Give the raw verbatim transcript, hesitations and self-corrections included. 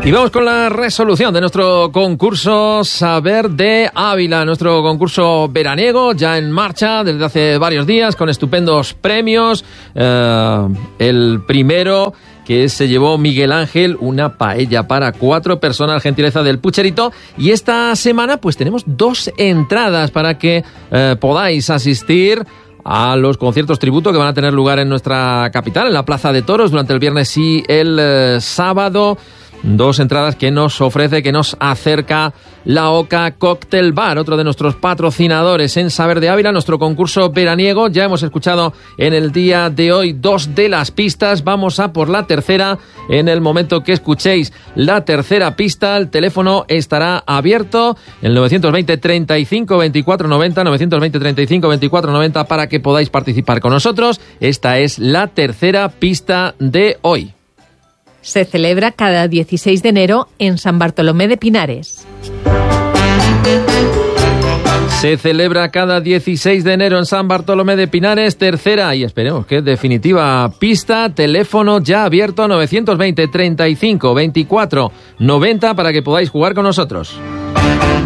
Y vamos con la resolución de nuestro concurso Saber de Ávila, nuestro concurso veraniego, ya en marcha desde hace varios días, con estupendos premios. Eh, el primero que se llevó Miguel Ángel, una paella para cuatro personas, gentileza del Pucherito. Y esta semana pues tenemos dos entradas para que eh, podáis asistir a los conciertos tributo que van a tener lugar en nuestra capital, en la Plaza de Toros, durante el viernes y el eh, sábado. Dos entradas que nos ofrece, que nos acerca la Oca Cocktail Bar, otro de nuestros patrocinadores en Saber de Ávila, nuestro concurso veraniego. Ya hemos escuchado en el día de hoy dos de las pistas. Vamos a por la tercera. En el momento que escuchéis la tercera pista, el teléfono estará abierto, el nueve dos cero, treinta y cinco, veinticuatro noventa, nueve dos cero, treinta y cinco, veinticuatro noventa, para que podáis participar con nosotros. Esta es la tercera pista de hoy. Se celebra cada dieciséis de enero en San Bartolomé de Pinares. Se celebra cada dieciséis de enero en San Bartolomé de Pinares. Tercera y esperemos que definitiva pista. Teléfono ya abierto, nueve dos cero, treinta y cinco, veinticuatro noventa, para que podáis jugar con nosotros.